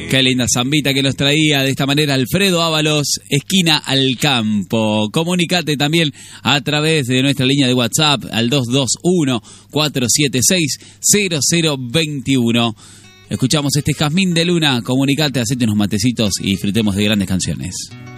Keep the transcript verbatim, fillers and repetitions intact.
Qué linda zambita que nos traía de esta manera Alfredo Ábalos, esquina al campo. Comunicate también a través de nuestra línea de WhatsApp al dos dos uno, cuatro siete seis, cero cero dos uno. Escuchamos este Jazmín de Luna. Comunicate, hacete unos matecitos y disfrutemos de grandes canciones.